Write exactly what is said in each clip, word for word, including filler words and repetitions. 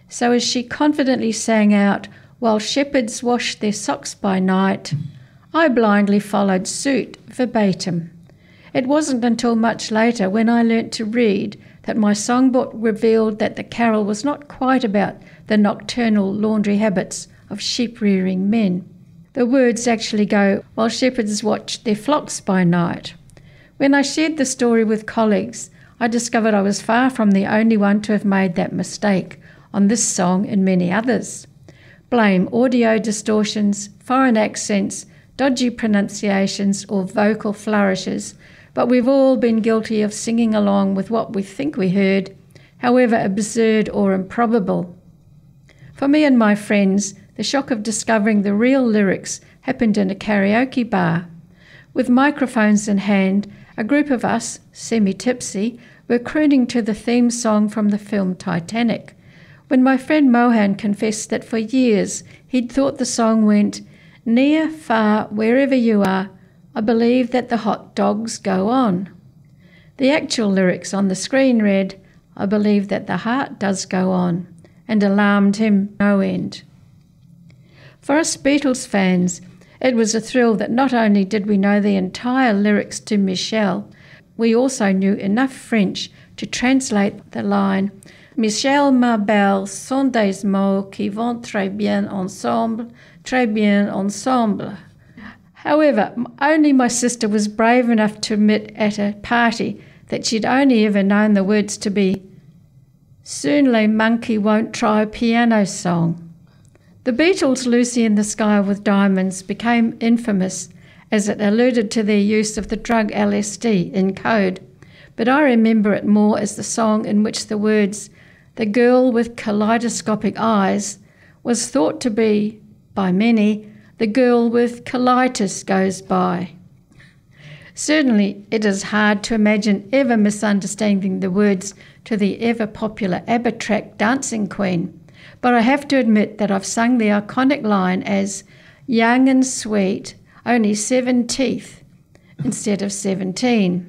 So as she confidently sang out, "While shepherds wash their socks by night," I blindly followed suit verbatim. It wasn't until much later, when I learnt to read, that my songbook revealed that the carol was not quite about the nocturnal laundry habits of sheep-rearing men. The words actually go, "While shepherds watch their flocks by night." When I shared the story with colleagues, I discovered I was far from the only one to have made that mistake on this song and many others. Blame audio distortions, foreign accents, dodgy pronunciations or vocal flourishes, but we've all been guilty of singing along with what we think we heard, however absurd or improbable. For me and my friends, the shock of discovering the real lyrics happened in a karaoke bar. With microphones in hand, a group of us, semi-tipsy, were crooning to the theme song from the film Titanic, when my friend Mohan confessed that for years he'd thought the song went, "Near, far, wherever you are, I believe that the hot dogs go on." The actual lyrics on the screen read, "I believe that the heart does go on," and alarmed him no end. For us Beatles fans, it was a thrill that not only did we know the entire lyrics to Michelle, we also knew enough French to translate the line, "Michelle, ma belle, sont des mots qui vont très bien ensemble, très bien ensemble." However, only my sister was brave enough to admit at a party that she'd only ever known the words to be, "Soon les monkey won't try piano song." The Beatles' Lucy in the Sky with Diamonds became infamous as it alluded to their use of the drug L S D in code, but I remember it more as the song in which the words, "The girl with kaleidoscopic eyes," was thought to be, by many, "the girl with colitis goes by." Certainly, it is hard to imagine ever misunderstanding the words to the ever-popular ABBA track Dancing Queen, but I have to admit that I've sung the iconic line as "young and sweet, only seven teeth," instead of seventeen.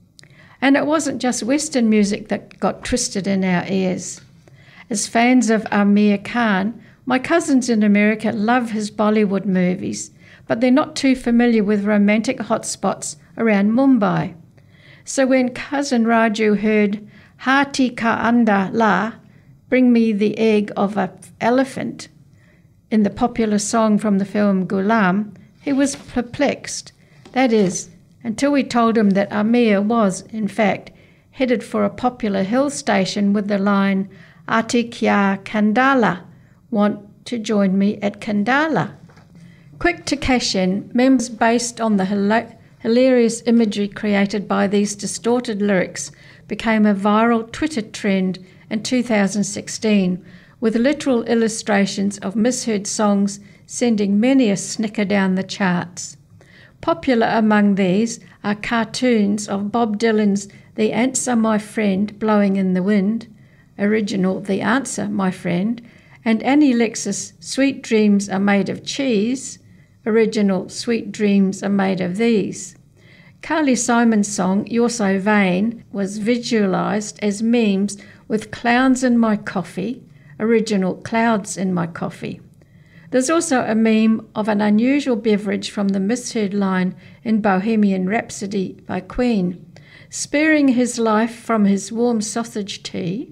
And it wasn't just Western music that got twisted in our ears. As fans of Amir Khan, my cousins in America love his Bollywood movies, but they're not too familiar with romantic hotspots around Mumbai. So when cousin Raju heard "Hati ka anda la," "Bring me the egg of an elephant," in the popular song from the film Gulam, he was perplexed. That is, until we told him that Amir was, in fact, headed for a popular hill station with the line, "Ati kya Kandala," "Want to join me at Kandala?" Quick to cash in, memes based on the hila- hilarious imagery created by these distorted lyrics became a viral Twitter trend in two thousand sixteen, with literal illustrations of misheard songs sending many a snicker down the charts. Popular among these are cartoons of Bob Dylan's "The Answer, My Friend, Blowing in the Wind," original "The Answer, My Friend," and Annie Lexus' "Sweet Dreams Are Made of Cheese," original "Sweet Dreams Are Made of These." Carly Simon's song "You're So Vain" was visualised as memes with "Clowns in My Coffee," original "Clouds in My Coffee." There's also a meme of an unusual beverage from the misheard line in Bohemian Rhapsody by Queen, "Sparing his life from his warm sausage tea,"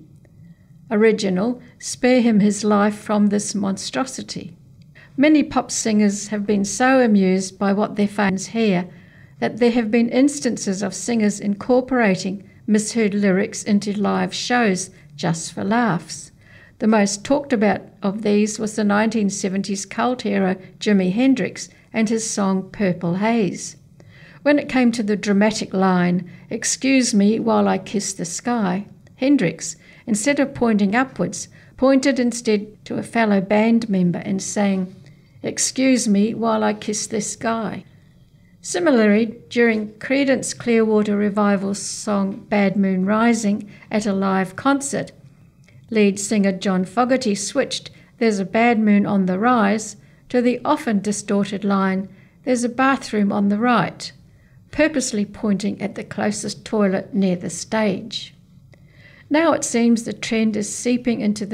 original "Spare him his life from this monstrosity." Many pop singers have been so amused by what their fans hear that there have been instances of singers incorporating misheard lyrics into live shows just for laughs. The most talked about of these was the nineteen seventies cult hero Jimi Hendrix and his song Purple Haze. When it came to the dramatic line, "Excuse me while I kiss the sky," Hendrix, instead of pointing upwards, pointed instead to a fellow band member and sang, "Excuse me while I kiss the sky." Similarly, during Creedence Clearwater Revival's song Bad Moon Rising at a live concert, lead singer John Fogerty switched "There's a bad moon on the rise" to the often distorted line, "There's a bathroom on the right," purposely pointing at the closest toilet near the stage. Now it seems the trend is seeping into the